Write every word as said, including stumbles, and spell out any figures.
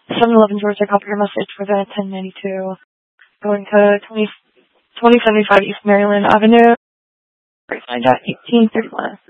seven eleven Georgia, copy your message for the ten ninety-two. Going to twenty, twenty seventy-five East Maryland Avenue. Find at eighteen thirty-one.